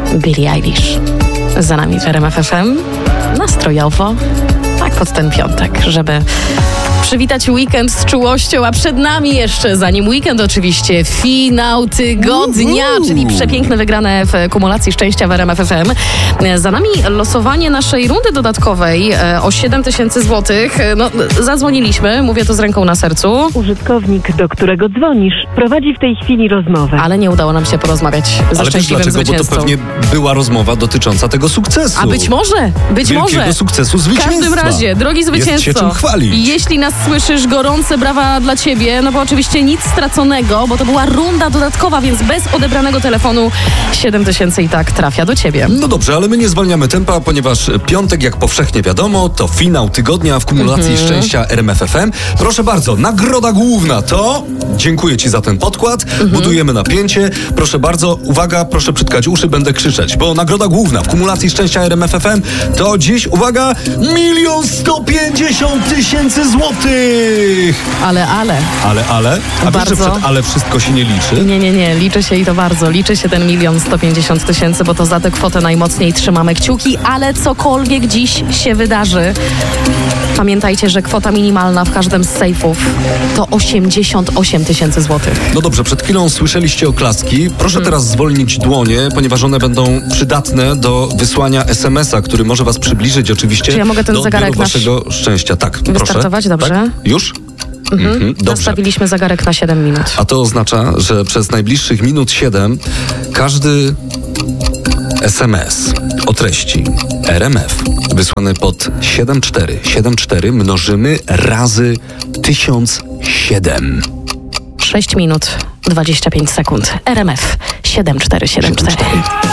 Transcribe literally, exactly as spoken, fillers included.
Billie Eilish. Za nami w R M F F M. Nastrojowo, tak pod ten piątek, żeby przywitać weekend z czułością, a przed nami jeszcze, zanim weekend oczywiście, finał tygodnia, Uhu. czyli przepiękne wygrane w kumulacji szczęścia w R M F F M. Za nami losowanie naszej rundy dodatkowej o siedem tysięcy złotych. No, zadzwoniliśmy, mówię to z ręką na sercu. Użytkownik, do którego dzwonisz, prowadzi w tej chwili rozmowę. Ale nie udało nam się porozmawiać ze Ale szczęśliwym wiesz dlaczego? zwycięzcą. Bo to pewnie była rozmowa dotycząca tego sukcesu. A być może, być Wielkiego może. sukcesu W zwycięstwa. każdym razie, drogi zwycięzco, Jest się czym chwalić. jeśli nas słyszysz, gorące brawa dla ciebie, no bo oczywiście nic straconego, bo to była runda dodatkowa, więc bez odebranego telefonu siedem tysięcy i tak trafia do ciebie. No dobrze, ale my nie zwalniamy tempa, ponieważ piątek, jak powszechnie wiadomo, to finał tygodnia w kumulacji Mhm. szczęścia R M F F M. Proszę bardzo, nagroda główna to... Dziękuję ci za ten podkład, Mhm. budujemy napięcie. Proszę bardzo, uwaga, proszę przytkać uszy, będę krzyczeć, bo nagroda główna w kumulacji szczęścia R M F F M to dziś, uwaga, milion sto pięćdziesiąt tysięcy złotych! Ale, ale. Ale, ale? A wiesz, że Bardzo. przed ale wszystko się nie liczy? Nie, nie, nie, liczy się i to bardzo. Liczy się ten milion sto pięćdziesiąt tysięcy, bo to za tę kwotę najmocniej trzymamy kciuki, ale cokolwiek dziś się wydarzy, pamiętajcie, że kwota minimalna w każdym z sejfów to osiemdziesiąt osiem tysięcy złotych. No dobrze, przed chwilą słyszeliście oklaski. Proszę Hmm. teraz zwolnić dłonie, ponieważ one będą przydatne do wysłania es em es a, który może was przybliżyć oczywiście Czy ja mogę ten do zegarek odbioru nasz waszego szczęścia. Tak, wystartować? proszę. Dobrze. Tak? Już? Mhm. Mhm, dobrze. Nastawiliśmy zegarek na siedem minut. A to oznacza, że przez najbliższych minut siedem każdy es em es o treści R M F wysłany pod siedem cztery siedem cztery mnożymy razy tysiąc siedem. sześć minut, dwadzieścia pięć sekund. R M F siedem cztery siedem cztery.